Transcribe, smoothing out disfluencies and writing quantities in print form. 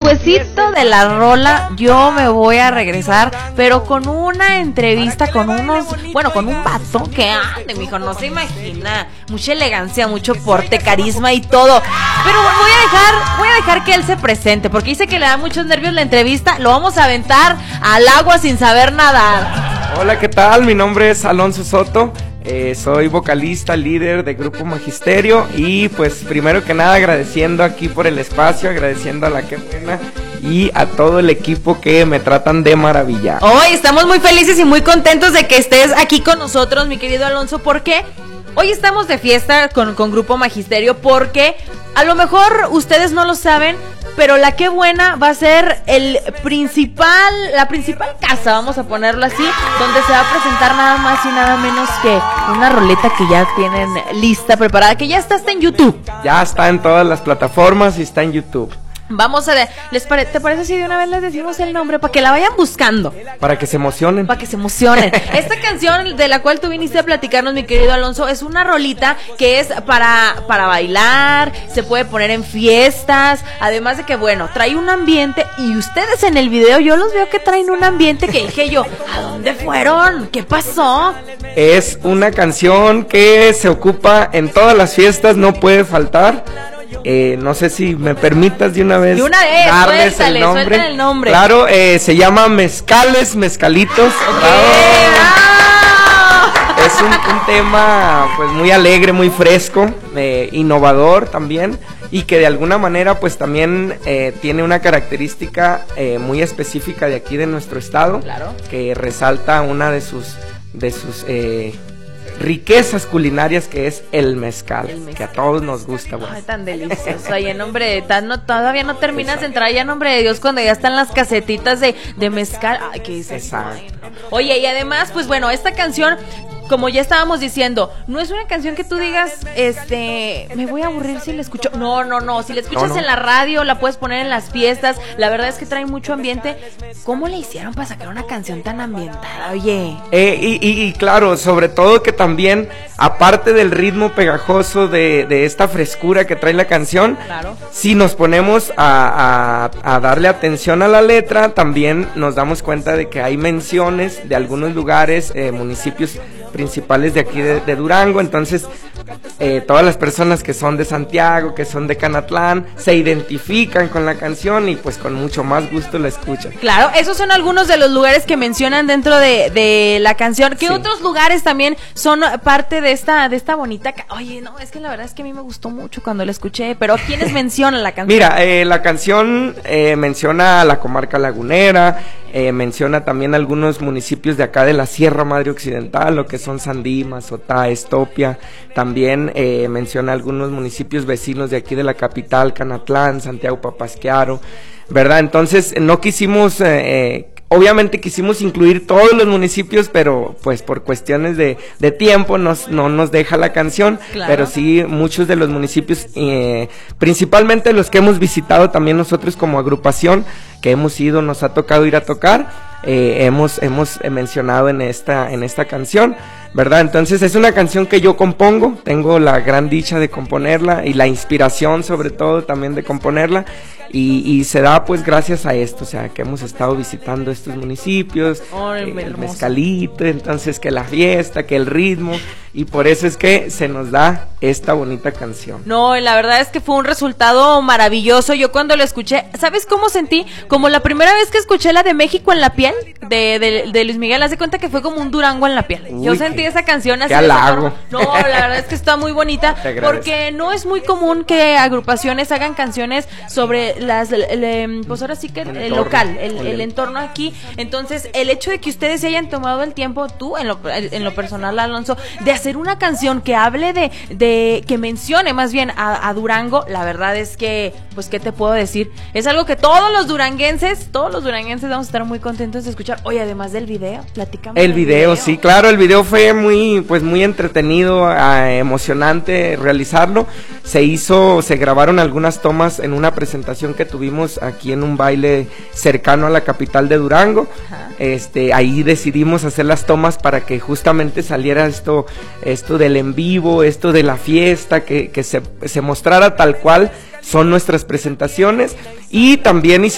despuesito de la rola yo me voy a regresar, pero con una entrevista con un vato que ande, mijo, no se imagina, mucha elegancia, mucho porte, carisma y todo. Pero voy a dejar que él se presente, porque dice que le da muchos nervios la entrevista. Lo vamos a aventar al agua sin saber nadar. Hola, ¿qué tal? Mi nombre es Alonso Soto. Soy vocalista, líder de Grupo Magisterio. Y pues primero que nada agradeciendo aquí por el espacio, agradeciendo a la Qué Buena y a todo el equipo que me tratan de maravilla. Hoy estamos muy felices y muy contentos de que estés aquí con nosotros, mi querido Alonso, porque hoy estamos de fiesta con Grupo Magisterio, porque a lo mejor ustedes no lo saben, pero la Qué Buena va a ser la principal casa, vamos a ponerlo así, donde se va a presentar nada más y nada menos que una roleta que ya tienen lista, preparada, que ya está hasta en YouTube. Ya está en todas las plataformas y está en YouTube. Vamos a ver, ¿te parece si de una vez les decimos el nombre para que la vayan buscando? Para que se emocionen. Para que se emocionen. Esta canción de la cual tú viniste a platicarnos, mi querido Alonso, es una rolita que es para bailar, se puede poner en fiestas, además de que, bueno, trae un ambiente, y ustedes en el video, yo los veo que traen un ambiente que dije yo, ¿a dónde fueron? ¿Qué pasó? Es una canción que se ocupa en todas las fiestas, no puede faltar. No sé si me permitas de una vez darles suéltale, el nombre. Claro, se llama Mezcales, Mezcalitos. Okay, es un tema pues muy alegre, muy fresco, innovador también, y que de alguna manera pues también tiene una característica muy específica de aquí de nuestro estado. Claro. Que resalta una de sus riquezas culinarias, que es el mezcal, que a todos nos gusta. Bueno. Ay, tan delicioso. Y en nombre de todavía no terminas de entrar ya en nombre de Dios cuando ya están las casetitas de mezcal. Ay, ¿qué dices? Oye, y además, pues bueno, esta canción, como ya estábamos diciendo, no es una canción que tú digas, me voy a aburrir si la escucho. No, si la escuchas en la radio, la puedes poner en las fiestas. La verdad es que trae mucho ambiente. ¿Cómo le hicieron para sacar una canción tan ambientada, oye? Y claro, sobre todo que también, aparte del ritmo pegajoso de esta frescura que trae la canción, claro, si nos ponemos a darle atención a la letra, también nos damos cuenta de que hay menciones de algunos lugares, municipios principales de aquí de Durango. Entonces todas las personas que son de Santiago, que son de Canatlán, se identifican con la canción y pues con mucho más gusto la escuchan. Claro, esos son algunos de los lugares que mencionan dentro de la canción. ¿Qué otros lugares también son parte de esta bonita Oye, no, es que la verdad es que a mí me gustó mucho cuando la escuché, pero ¿quiénes mencionan la canción? Mira, la canción menciona a la comarca lagunera, menciona también algunos municipios de acá de la Sierra Madre Occidental, lo que son Sandí, Mazotá, Estopia. También menciona algunos municipios vecinos de aquí de la capital, Canatlán, Santiago Papasquiaro, ¿verdad? Entonces no quisimos, obviamente quisimos incluir todos los municipios, pero pues por cuestiones de tiempo no nos deja la canción. Claro. Pero sí muchos de los municipios, principalmente los que hemos visitado también nosotros como agrupación, que nos ha tocado ir a tocar, hemos mencionado en esta canción, ¿verdad? Entonces es una canción que yo compongo, tengo la gran dicha de componerla y la inspiración sobre todo también de componerla, y se da pues gracias a esto, o sea, que hemos estado visitando estos municipios, el mezcalito, entonces que la fiesta, que el ritmo, y por eso es que se nos da esta bonita canción. No, la verdad es que fue un resultado maravilloso. Yo cuando lo escuché, ¿sabes cómo sentí? Como la primera vez que escuché la de México en la piel de Luis Miguel. Haz de cuenta que fue como un Durango en la piel. Uy, yo sentí esa canción así. ¡Qué halago! No, la verdad es que está muy bonita, porque no es muy común que agrupaciones hagan canciones sobre pues ahora sí que el local, el entorno aquí. Entonces, el hecho de que ustedes se hayan tomado el tiempo, tú en lo personal, Alonso, de hacer una canción que hable que mencione más bien a Durango, la verdad es que, pues, ¿qué te puedo decir? Es algo que todos los duranguenses vamos a estar muy contentos de escuchar. Oye, además del video, platícame. El video, sí, claro, el video fue muy entretenido, emocionante realizarlo. Se grabaron algunas tomas en una presentación que tuvimos aquí en un baile cercano a la capital de Durango. Ajá. Ahí decidimos hacer las tomas para que justamente saliera esto del en vivo, esto de la fiesta, que se mostrara tal cual son nuestras presentaciones, y también